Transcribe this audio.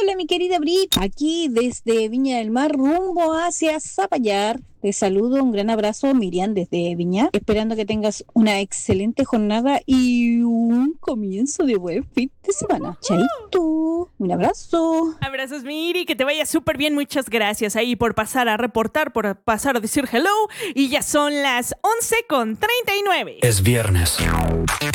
Hola, mi querida Brit, aquí desde Viña del Mar, rumbo hacia Zapallar. Te saludo, un gran abrazo, Miriam, desde Viña, esperando que tengas una excelente jornada y un comienzo de buen fin de semana. Chaito, un abrazo. Abrazos, Miri, que te vaya súper bien. Muchas gracias ahí por pasar a reportar, por pasar a decir hello. Y ya son las 11:39. Es viernes.